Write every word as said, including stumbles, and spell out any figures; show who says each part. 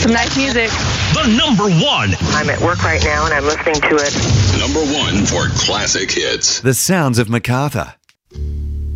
Speaker 1: some nice music.
Speaker 2: The number one.
Speaker 3: I'm at work right now and I'm listening to it.
Speaker 4: Number one for classic hits.
Speaker 5: The sounds of MacArthur.